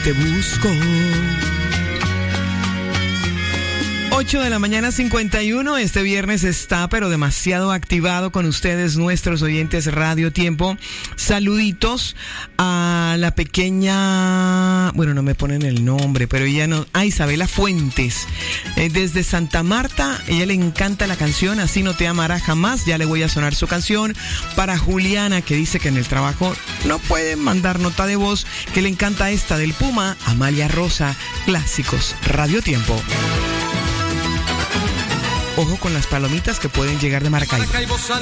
te busco. 8 de la mañana 51, este viernes está pero demasiado activado con ustedes, nuestros oyentes Radio Tiempo. Saluditos a la pequeña, bueno, no me ponen el nombre, pero ella no, Isabela Fuentes, desde Santa Marta. Ella le encanta la canción Así no te amará jamás, ya le voy a sonar su canción. Para Juliana, que dice que en el trabajo no puede mandar nota de voz, que le encanta esta del Puma. Amalia Rosa, clásicos Radio Tiempo. Ojo con las palomitas que pueden llegar de Maracaibo.